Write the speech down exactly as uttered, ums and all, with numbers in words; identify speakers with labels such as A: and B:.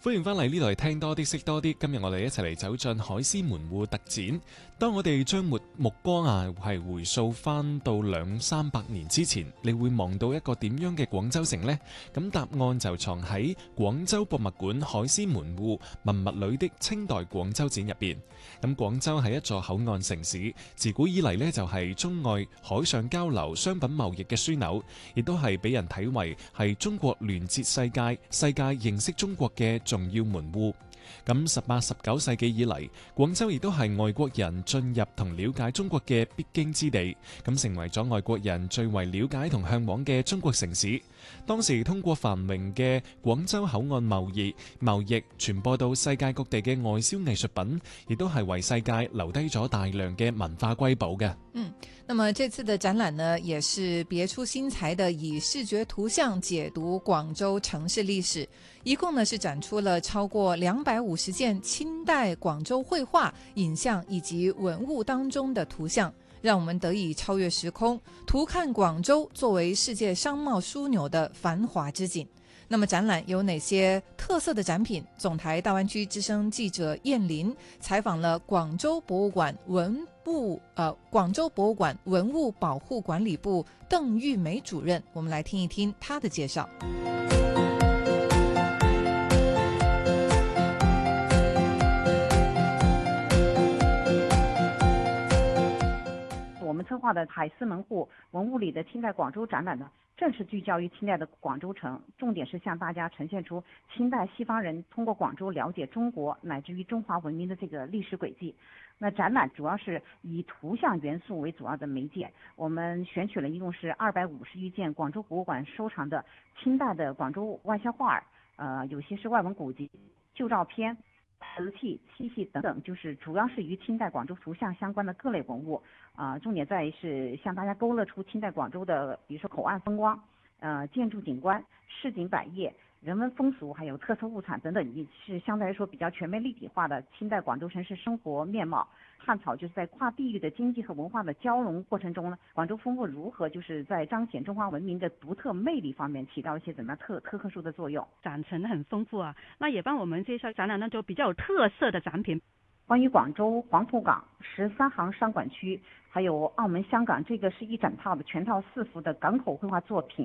A: 歡迎翻嚟呢度係聽多啲識多啲，今日我哋一齊嚟走進海獅門戶特展。當我哋將目目光啊係回溯翻到兩三百年之前，你會望到一個點樣嘅廣州城呢？咁答案就藏喺廣州博物館海獅門戶文物裏的清代廣州展入邊。咁廣州係一座口岸城市，自古以嚟呢就係中外海上交流、商品貿易嘅樞紐，亦都係俾人睇為係中國聯接世界、世界認識中國嘅重要門戶。咁十八、十九世紀以嚟，廣州亦都係外國人進入同了解中國嘅必經之地，咁成為咗外國人最為了解同向往嘅中國城市。當時通過繁榮嘅廣州口岸貿易，貿易傳播到世界各地嘅外銷藝術品，亦都係為世界留低咗大量嘅文化瑰寶嘅。
B: 嗯，那麼這次的展覽呢，也是別出心裁的，以視覺圖像解讀廣州城市歷史。一共呢是展出了超過兩百五十件清代廣州繪畫、影像以及文物當中的圖像，讓我們得以超越時空，圖看廣州作為世界商貿樞紐的繁華之景。那麼展覽有哪些特色的展品？總台大灣區之聲記者燕林採訪了廣州博物館文物呃廣州博物館文物保護管理部鄧玉梅主任，我們來聽一聽她的介紹。
C: 我們策劃的海獅門戶文物裏的清代廣州展覽呢，正是聚焦於清代的廣州城，重點是向大家呈現出清代西方人通過廣州了解中國乃至於中華文明的這個歷史軌跡。那展覽主要是以圖像元素為主要的媒介，我們選取了一共是二百五十餘件廣州博物館收藏的清代的廣州外銷畫，呃，有些是外文古籍、舊照片、瓷器、漆器等等，就是主要是與清代廣州圖像相關的各類文物。啊、呃，重點在於是向大家勾勒出清代廣州的，比如說口岸風光、呃建築景觀、市井百業、人文風俗，還有特色物產等等，也是相對來說比較全面立體化的清代廣州城市生活面貌。探討就是在跨地域的經濟和文化的交融過程中呢，廣州風物如何就是在彰顯中華文明的獨特魅力方面起到一些怎麼樣特特特殊的作用。
D: 展陳很豐富啊，那也幫我們介紹展覽那種比較有特色的展品。
C: 關於廣州黃埔港十三行商管區，還有澳門、香港，這個是一整套的全套四幅的港口繪畫作品。